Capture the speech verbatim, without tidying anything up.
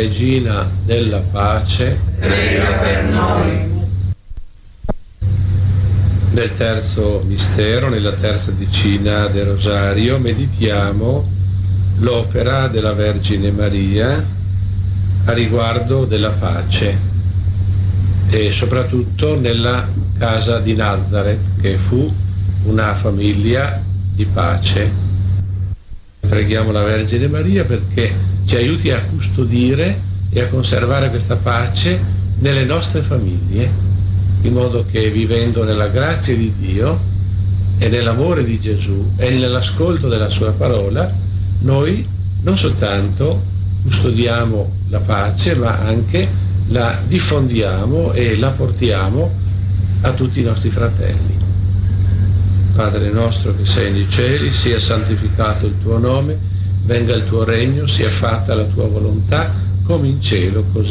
Regina della pace, prega per noi. Nel terzo mistero, nella terza decina del Rosario, meditiamo l'opera della Vergine Maria a riguardo della pace e soprattutto nella casa di Nazareth, che fu una famiglia di pace. Preghiamo la Vergine Maria perché ci aiuti a custodire e a conservare questa pace nelle nostre famiglie, in modo che, vivendo nella grazia di Dio e nell'amore di Gesù e nell'ascolto della sua parola, noi non soltanto custodiamo la pace, ma anche la diffondiamo e la portiamo a tutti i nostri fratelli. Padre nostro che sei nei cieli, sia santificato il tuo nome, venga il tuo regno, sia fatta la tua volontà, come in cielo, così